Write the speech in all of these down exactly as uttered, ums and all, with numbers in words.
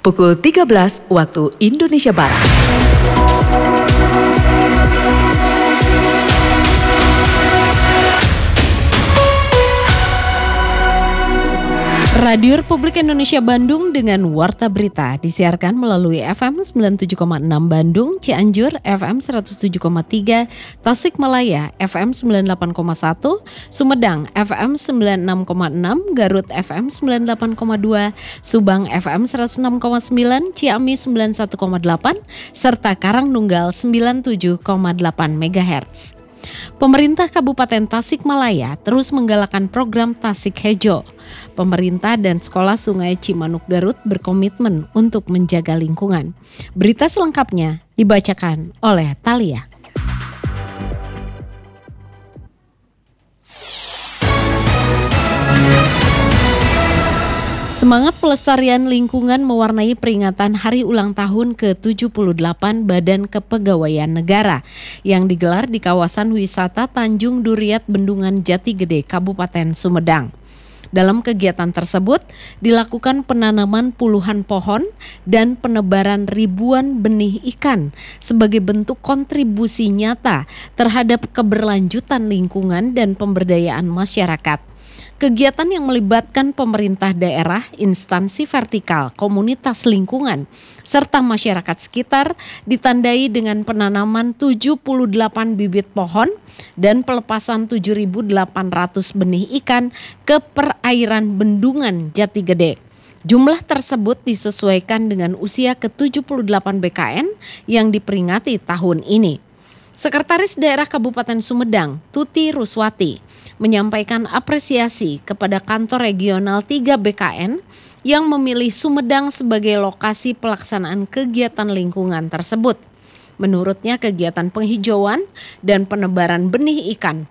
pukul tiga belas waktu Indonesia Barat. Radio Republik Indonesia Bandung dengan Warta Berita disiarkan melalui F M sembilan puluh tujuh koma enam Bandung, Cianjur F M seratus tujuh koma tiga, Tasikmalaya F M sembilan puluh delapan koma satu, Sumedang F M sembilan puluh enam koma enam, Garut F M sembilan puluh delapan koma dua, Subang F M seratus enam koma sembilan, Ciamis sembilan puluh satu koma delapan, serta Karangnunggal sembilan puluh tujuh koma delapan megahertz. Pemerintah Kabupaten Tasikmalaya terus menggalakkan program Tasik Hejo. Pemerintah dan Sekolah Sungai Cimanuk Garut berkomitmen untuk menjaga lingkungan. Berita selengkapnya dibacakan oleh Thalia. Semangat pelestarian lingkungan mewarnai peringatan Hari Ulang Tahun ke tujuh puluh delapan Badan Kepegawaian Negara yang digelar di kawasan wisata Tanjung Duriat Bendungan Jatigede, Kabupaten Sumedang. Dalam kegiatan tersebut dilakukan penanaman puluhan pohon dan penebaran ribuan benih ikan sebagai bentuk kontribusi nyata terhadap keberlanjutan lingkungan dan pemberdayaan masyarakat. Kegiatan yang melibatkan pemerintah daerah, instansi vertikal, komunitas lingkungan, serta masyarakat sekitar ditandai dengan penanaman tujuh puluh delapan bibit pohon dan pelepasan tujuh ribu delapan ratus benih ikan ke perairan Bendungan Jatigede. Jumlah tersebut disesuaikan dengan usia ke tujuh puluh delapan B K N yang diperingati tahun ini. Sekretaris Daerah Kabupaten Sumedang, Tuti Ruswati, menyampaikan apresiasi kepada Kantor Regional tiga B K N yang memilih Sumedang sebagai lokasi pelaksanaan kegiatan lingkungan tersebut. Menurutnya kegiatan penghijauan dan penebaran benih ikan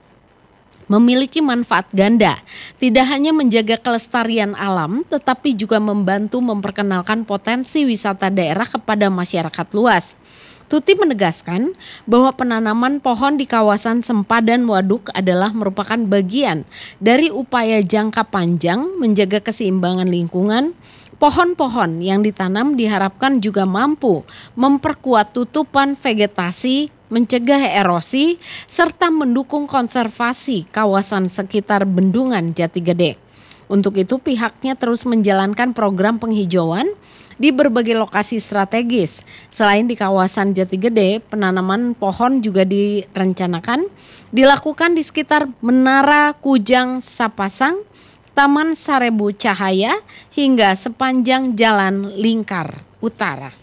memiliki manfaat ganda, tidak hanya menjaga kelestarian alam tetapi juga membantu memperkenalkan potensi wisata daerah kepada masyarakat luas. Tuti menegaskan bahwa penanaman pohon di kawasan sempadan waduk adalah merupakan bagian dari upaya jangka panjang menjaga keseimbangan lingkungan. Pohon-pohon yang ditanam diharapkan juga mampu memperkuat tutupan vegetasi, mencegah erosi, serta mendukung konservasi kawasan sekitar Bendungan Jatigede. Untuk itu pihaknya terus menjalankan program penghijauan di berbagai lokasi strategis. Selain di kawasan Jatigede, penanaman pohon juga direncanakan dilakukan di sekitar Menara Kujang Sapasang, Taman Sarebu Cahaya, hingga sepanjang Jalan Lingkar Utara.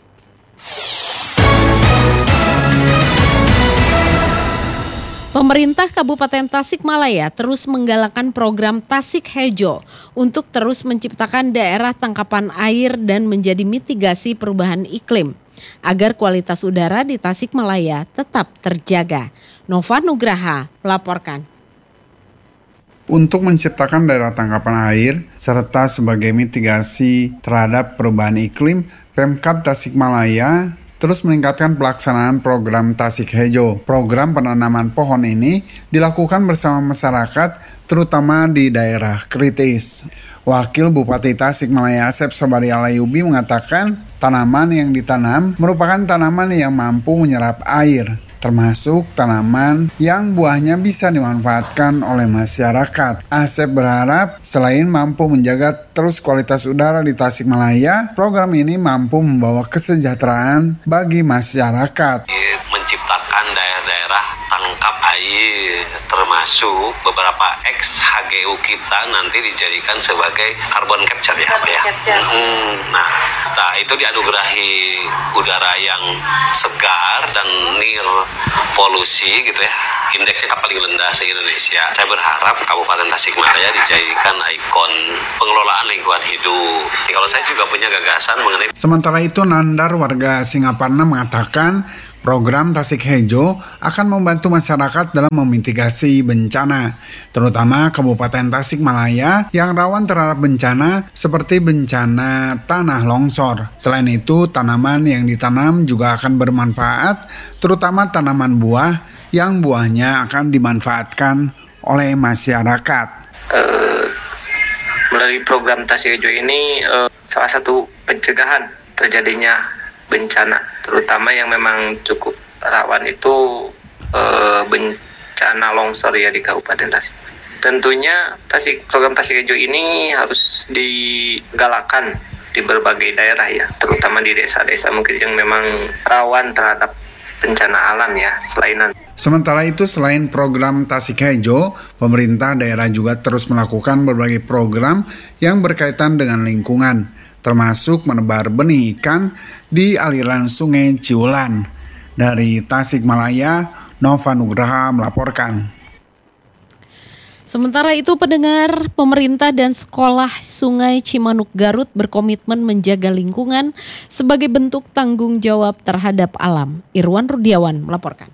Pemerintah Kabupaten Tasikmalaya terus menggalakkan program Tasik Hejo untuk terus menciptakan daerah tangkapan air dan menjadi mitigasi perubahan iklim agar kualitas udara di Tasikmalaya tetap terjaga. Nova Nugraha melaporkan. Untuk menciptakan daerah tangkapan air serta sebagai mitigasi terhadap perubahan iklim, Pemkab Tasikmalaya terus meningkatkan pelaksanaan program Tasik Hejo. Program penanaman pohon ini dilakukan bersama masyarakat, terutama di daerah kritis. Wakil Bupati Tasikmalaya Asep Sobari Alayubi mengatakan tanaman yang ditanam merupakan tanaman yang mampu menyerap air, termasuk tanaman yang buahnya bisa dimanfaatkan oleh masyarakat. Asep berharap selain mampu menjaga terus kualitas udara di Tasikmalaya, program ini mampu membawa kesejahteraan bagi masyarakat. Menciptakan daerah-daerah tangkap air, termasuk beberapa ex H G U kita nanti dijadikan sebagai carbon capture ya, Pak ya. Hmm, nah, nah, itu dianugerahi udara yang segar dan nir polusi gitu ya. Indeksnya paling rendah se-Indonesia. Saya berharap Kabupaten Tasikmalaya dijadikan ikon pengelolaan lingkungan hidup. Kalau saya juga punya gagasan mengenai. Sementara itu Nandar warga Singaparna mengatakan program Tasik Hejo akan membantu masyarakat dalam memitigasi bencana, terutama Kabupaten Tasikmalaya yang rawan terhadap bencana seperti bencana tanah longsor. Selain itu, tanaman yang ditanam juga akan bermanfaat, terutama tanaman buah yang buahnya akan dimanfaatkan oleh masyarakat. Uh, Melalui program Tasik Hijau ini uh, salah satu pencegahan terjadinya bencana, terutama yang memang cukup rawan itu uh, bencana longsor ya di Kabupaten Tasik. Tentunya Tasik, program Tasik Hijau ini harus digalakan di berbagai daerah ya, terutama di desa-desa mungkin yang memang rawan terhadap bencana alam ya, selain Sementara itu, selain program Tasik Hijau, pemerintah daerah juga terus melakukan berbagai program yang berkaitan dengan lingkungan, termasuk menebar benih ikan di aliran Sungai Ciulan. Dari Tasikmalaya, Nova Nugraha melaporkan. Sementara itu, pendengar, pemerintah dan sekolah Sungai Cimanuk Garut berkomitmen menjaga lingkungan sebagai bentuk tanggung jawab terhadap alam. Irwan Rudiawan melaporkan.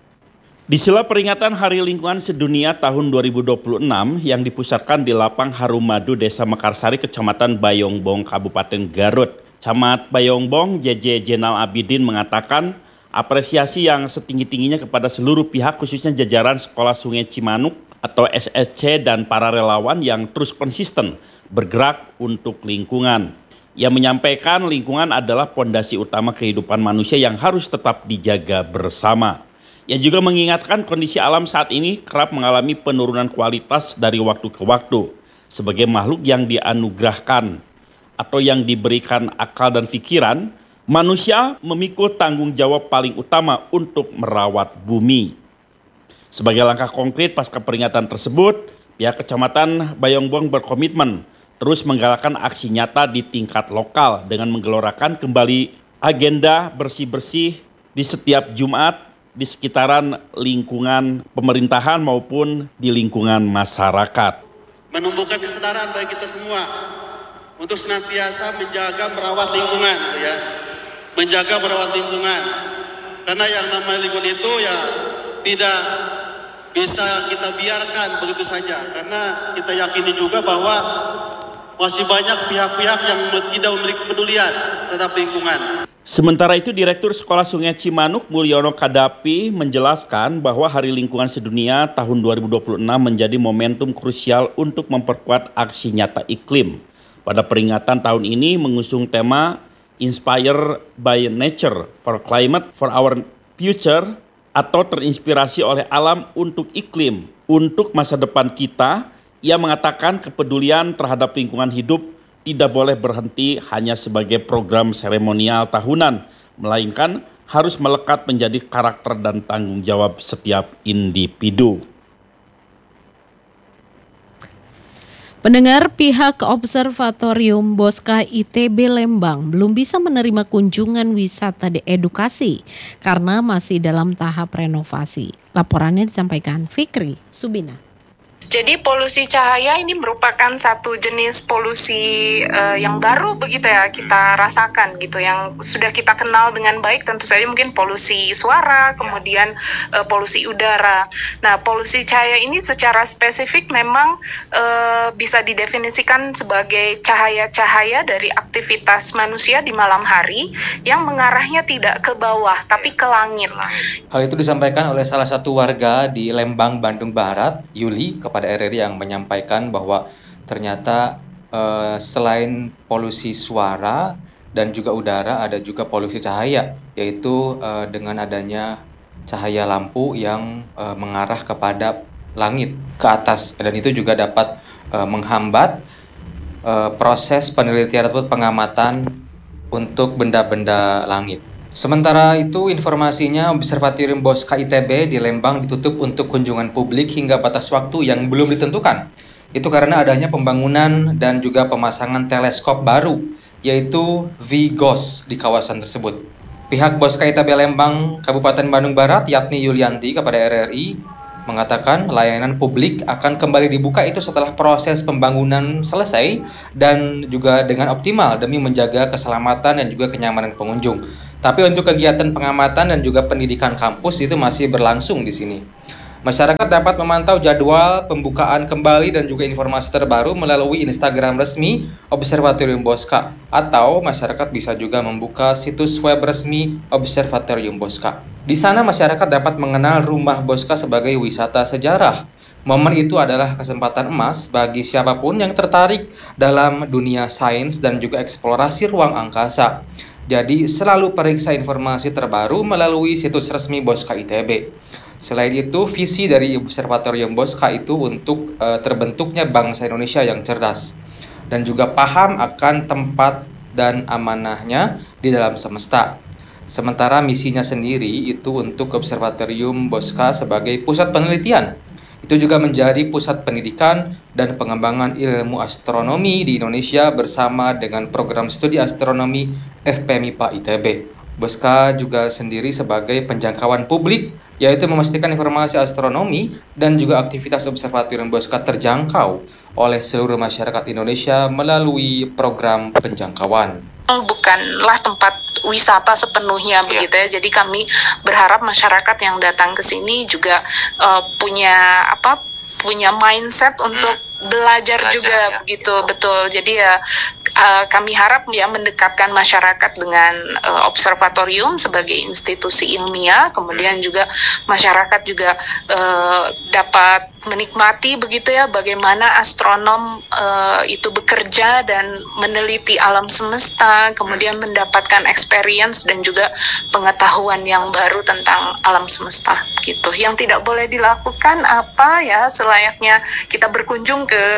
Di sela peringatan Hari Lingkungan Sedunia tahun dua ribu dua puluh enam yang dipusatkan di Lapang Harum Madu, Desa Mekarsari, Kecamatan Bayongbong, Kabupaten Garut, Camat Bayongbong, J J Jenal Abidin mengatakan apresiasi yang setinggi-tingginya kepada seluruh pihak, khususnya jajaran Sekolah Sungai Cimanuk atau S S C dan para relawan yang terus konsisten bergerak untuk lingkungan. Ia menyampaikan lingkungan adalah pondasi utama kehidupan manusia yang harus tetap dijaga bersama. Ia juga mengingatkan kondisi alam saat ini kerap mengalami penurunan kualitas dari waktu ke waktu. Sebagai makhluk yang dianugerahkan atau yang diberikan akal dan pikiran, manusia memikul tanggung jawab paling utama untuk merawat bumi. Sebagai langkah konkret pasca peringatan tersebut, pihak Kecamatan Bayongbong berkomitmen terus menggalakkan aksi nyata di tingkat lokal dengan menggelorakan kembali agenda bersih-bersih di setiap Jumat di sekitaran lingkungan pemerintahan maupun di lingkungan masyarakat. Menumbuhkan kesadaran bagi kita semua untuk senantiasa menjaga merawat lingkungan, ya, menjaga merawat lingkungan. Karena yang namanya lingkungan itu ya tidak bisa kita biarkan begitu saja. Karena kita yakini juga bahwa masih banyak pihak-pihak yang tidak memiliki kepedulian terhadap lingkungan. Sementara itu, Direktur Sekolah Sungai Cimanuk Mulyono Kadapi menjelaskan bahwa Hari Lingkungan Sedunia tahun dua ribu dua puluh enam menjadi momentum krusial untuk memperkuat aksi nyata iklim. Pada peringatan tahun ini mengusung tema Inspire by Nature for Climate for Our Future atau terinspirasi oleh alam untuk iklim, untuk masa depan kita. Ia mengatakan kepedulian terhadap lingkungan hidup tidak boleh berhenti hanya sebagai program seremonial tahunan, melainkan harus melekat menjadi karakter dan tanggung jawab setiap individu. Pendengar, pihak Observatorium Bosca I T B Lembang belum bisa menerima kunjungan wisata di edukasi karena masih dalam tahap renovasi. Laporannya disampaikan Fikri Subina. Jadi polusi cahaya ini merupakan satu jenis polusi uh, yang baru begitu ya kita rasakan gitu, yang sudah kita kenal dengan baik tentu saja mungkin polusi suara, kemudian uh, polusi udara. Nah, polusi cahaya ini secara spesifik memang uh, bisa didefinisikan sebagai cahaya-cahaya dari aktivitas manusia di malam hari yang mengarahnya tidak ke bawah tapi ke langit. Hal itu disampaikan oleh salah satu warga di Lembang, Bandung Barat, Yuli, kepada R R I yang menyampaikan bahwa ternyata eh, selain polusi suara dan juga udara, ada juga polusi cahaya, yaitu eh, dengan adanya cahaya lampu yang eh, mengarah kepada langit ke atas, dan itu juga dapat eh, menghambat eh, proses penelitian atau pengamatan untuk benda-benda langit. Sementara itu, informasinya Observatorium Bosca I T B di Lembang ditutup untuk kunjungan publik hingga batas waktu yang belum ditentukan. Itu karena adanya pembangunan dan juga pemasangan teleskop baru, yaitu V G O S di kawasan tersebut. Pihak Bosca I T B Lembang, Kabupaten Bandung Barat, yakni Yulianti, kepada R R I, mengatakan layanan publik akan kembali dibuka itu setelah proses pembangunan selesai dan juga dengan optimal demi menjaga keselamatan dan juga kenyamanan pengunjung. Tapi untuk kegiatan pengamatan dan juga pendidikan kampus itu masih berlangsung di sini. Masyarakat dapat memantau jadwal pembukaan kembali dan juga informasi terbaru melalui Instagram resmi Observatorium Bosca, atau masyarakat bisa juga membuka situs web resmi Observatorium Bosca. Di sana masyarakat dapat mengenal rumah Bosca sebagai wisata sejarah Momen itu adalah kesempatan emas bagi siapapun yang tertarik dalam dunia sains dan juga eksplorasi ruang angkasa. Jadi selalu periksa informasi terbaru melalui situs resmi Boska I T B. Selain itu, visi dari Observatorium Boska itu untuk e, terbentuknya bangsa Indonesia yang cerdas dan juga paham akan tempat dan amanahnya di dalam semesta. Sementara misinya sendiri itu untuk Observatorium Boska sebagai pusat penelitian. Itu juga menjadi pusat pendidikan dan pengembangan ilmu astronomi di Indonesia bersama dengan program studi astronomi F P M I P A I T B. Boska juga sendiri sebagai penjangkauan publik, yaitu memastikan informasi astronomi dan juga aktivitas Observatorium Boska terjangkau oleh seluruh masyarakat Indonesia melalui program penjangkauan. Bukanlah tempat wisata sepenuhnya begitu ya. Jadi kami berharap masyarakat yang datang ke sini juga uh, punya apa? punya mindset untuk hmm. belajar, belajar juga ya. Begitu betul. Jadi ya uh, kami harap ya mendekatkan masyarakat dengan uh, observatorium sebagai institusi ilmiah, kemudian juga masyarakat juga uh, dapat menikmati begitu ya bagaimana astronom uh, itu bekerja dan meneliti alam semesta, kemudian mendapatkan experience dan juga pengetahuan yang baru tentang alam semesta gitu. Yang tidak boleh dilakukan apa ya selayaknya kita berkunjung ke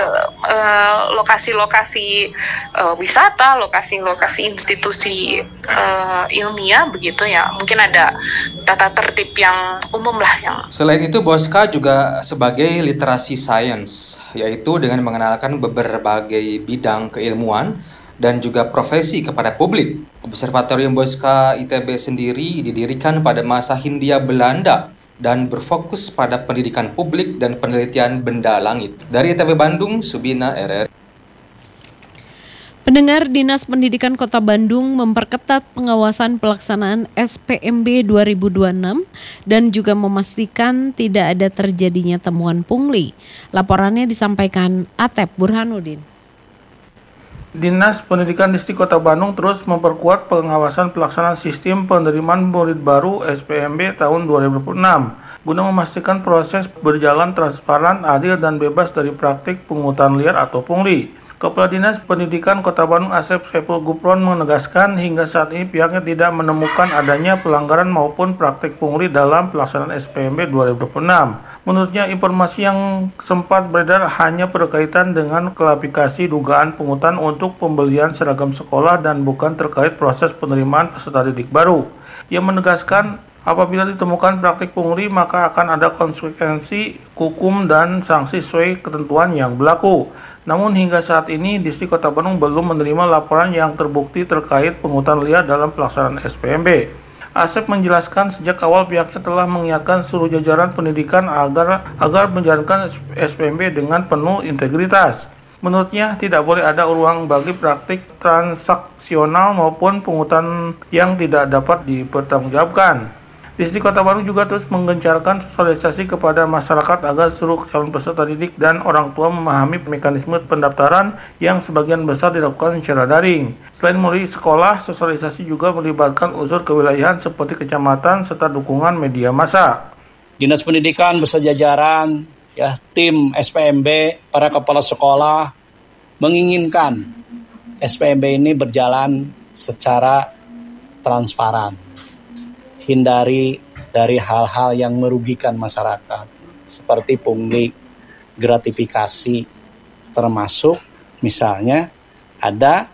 uh, lokasi-lokasi uh, wisata, lokasi-lokasi institusi uh, ilmiah begitu ya. Mungkin ada tata tertib yang umum lah yang. Selain itu, Boska juga sebagai literasi sains, yaitu dengan mengenalkan berbagai bidang keilmuan dan juga profesi kepada publik. Observatorium Boska I T B sendiri didirikan pada masa Hindia Belanda dan berfokus pada pendidikan publik dan penelitian benda langit. Dari I T B Bandung, Subina, R R. Pendengar, Dinas Pendidikan Kota Bandung memperketat pengawasan pelaksanaan S P M B dua ribu dua puluh enam dan juga memastikan tidak ada terjadinya temuan pungli. Laporannya disampaikan Atep Burhanuddin. Dinas Pendidikan Distrik Kota Bandung terus memperkuat pengawasan pelaksanaan sistem penerimaan murid baru S P M B tahun dua ribu dua puluh enam guna memastikan proses berjalan transparan, adil, dan bebas dari praktik pungutan liar atau pungli. Kepala Dinas Pendidikan Kota Bandung Asep Saiful Gupron menegaskan hingga saat ini pihaknya tidak menemukan adanya pelanggaran maupun praktik pungli dalam pelaksanaan S P M B dua ribu dua puluh enam. Menurutnya informasi yang sempat beredar hanya berkaitan dengan klarifikasi dugaan pungutan untuk pembelian seragam sekolah dan bukan terkait proses penerimaan peserta didik baru. Ia menegaskan apabila ditemukan praktik pungli maka akan ada konsekuensi hukum dan sanksi sesuai ketentuan yang berlaku. Namun hingga saat ini Distrik Kota Bandung belum menerima laporan yang terbukti terkait pungutan liar dalam pelaksanaan S P M B. Asep menjelaskan sejak awal pihaknya telah mengingatkan seluruh jajaran pendidikan agar agar menjalankan S P M B dengan penuh integritas. Menurutnya tidak boleh ada ruang bagi praktik transaksional maupun pungutan yang tidak dapat dipertanggungjawabkan. Distrik Kota Bandung juga terus menggencarkan sosialisasi kepada masyarakat agar seluruh calon peserta didik dan orang tua memahami mekanisme pendaftaran yang sebagian besar dilakukan secara daring. Selain melalui sekolah, sosialisasi juga melibatkan unsur kewilayahan seperti kecamatan serta dukungan media massa. Dinas Pendidikan beserta jajaran, ya, tim S P M B, para kepala sekolah menginginkan S P M B ini berjalan secara transparan. Hindari dari hal-hal yang merugikan masyarakat seperti pungli, gratifikasi, termasuk misalnya ada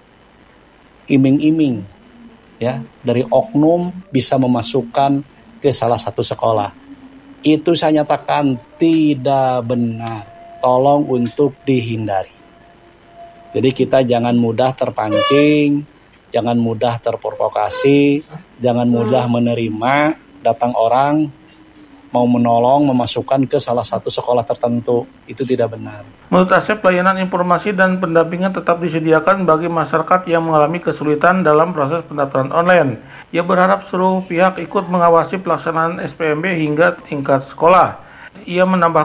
iming-iming ya dari oknum bisa memasukkan ke salah satu sekolah. Itu saya nyatakan tidak benar. Tolong untuk dihindari. Jadi kita jangan mudah terpancing, jangan mudah terprovokasi, jangan mudah menerima datang orang mau menolong memasukkan ke salah satu sekolah tertentu. Itu tidak benar. Menurut Asep, layanan informasi dan pendampingan tetap disediakan bagi masyarakat yang mengalami kesulitan dalam proses pendaftaran online. Ia berharap seluruh pihak ikut mengawasi pelaksanaan S P M B hingga tingkat sekolah. Ia menambahkan